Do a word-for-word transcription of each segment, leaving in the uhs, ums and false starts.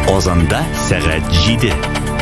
Казанда сәгать җиде.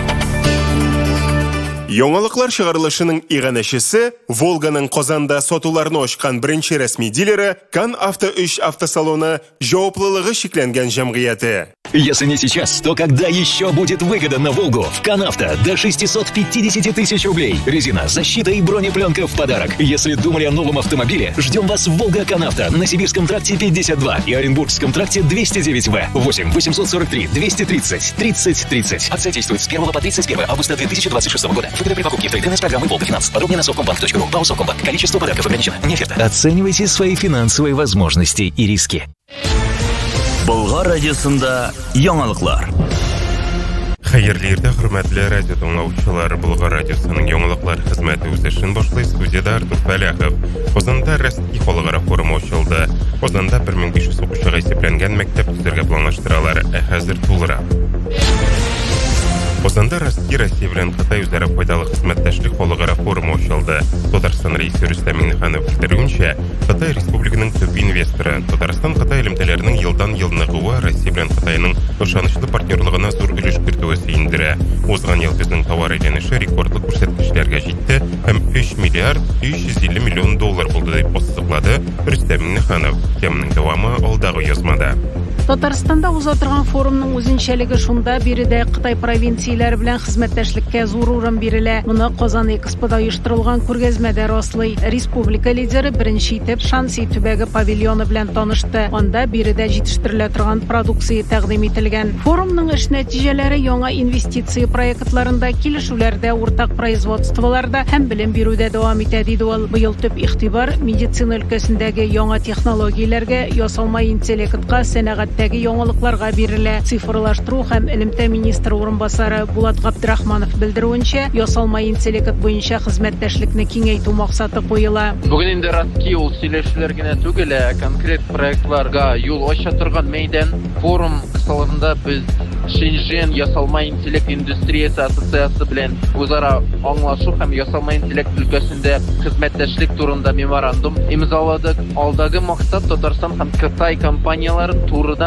Яңалыклар чыгарылышының иганәчесе Волганың Казанда сатуларны ачкан беренче рәсми дилеры Кан Авто өч автосалоны җаваплылыгы шикләнгән җәмгыяте. Если не сейчас, то когда еще будет выгода на Волгу? В Канавто до шестьсот пятьдесят тысяч рублей. Резина, защита и бронепленка в подарок. Если думали о новом автомобиле, ждем вас в Волга Канавто на Сибирском тракте пятьдесят два и Оренбургском тракте двести девять вэ. восемь восемьсот сорок три двести тридцать тридцать тридцать. Акция действует с первого по тридцать первое августа две тысячи двадцать шестого года. Выгода при покупке в трейдинг с программы Волга Финанс. Подробнее на совкомбанк точка ру. ПАО Совкомбанк. Количество подарков ограничено. Не оферта. Оценивайте свои финансовые возможности и риски. Болгар радиосында яңалыклар. Хәерле иртә, хөрмәтле радио тыңлаучылар. Болгар радиосының яңалыклар хезмәте үзешен башлый. Студияда Артур Фәләхов. Казанда Россия халыкара форумы ачылды. Казанда бер мең биш йөз укучыга исәпләнгән мәктәп төзергә планлаштыралар, ә хәзер тулыра. Казанда Россия Россия белән Кытай үзара файдалы хезмәттәшлек халыкара форумы ачылды. Татарстан рәисе Рөстәм Миңнеханов белдергәнчә, Кытай Республикасының төп инвесторы, Татарстан Кытай элемтәләренең елдан ел ныгуы Россия белән Кытайның ышанычлы партнерлыгына зур өлеш кертүе сөендерә. Узган ел безнең товар әйләнеше рекордлы күрсәткечләргә җитте һәм өч миллиард өч йөз илле миллион доллар булды дип ассызыклады Рөстәм Миңнеханов. Теманың дәвамы алдагы язмада. Татарстанда уза торган форумның үзенчәлеге шунда, биредә Кытай провинцияләре белән хезмәттәшлеккә зур урын бирелә. Моны Казан Экспода оештырылган күргәзмәдә раслый. Республика лидеры беренче итеп Шанси төбәге павильоны белән танышты. Анда биредә җитештерелә торган продукция тәкъдим ителгән. Форумның эш нәтиҗәләре яңа инвестиция проектларында, килешүләрдә, уртак производстволарда һәм белем бирүдә дәвам итә, диде ул. Быел төп игътибар медицина өлкәсендәге яңа технологияләргә, ясалма интеллектка, сәнәгать тәге яңалыкларга бирелә. Цифрлаштыру һәм элемтә министры урынбасары Булат Габдрахманов белдерүенчә, ясалма интеллект буенча хезмәттәшлекне киңәйтү максаты куела. Бүген инде Россия ул сөйләшүләр генә түгел, конкрет проектларга юл ача торган мәйдан. Форум кысаларында без Шэньчжэнь ясалма интеллект индустриясе ассоциациясе белән үзара аңлашу һәм ясалма интеллект өлкәсендә хезмәттәшлек турында меморандум имзаладык. Алдагы максат Татарстан һәм Кытай компанияларын турыдан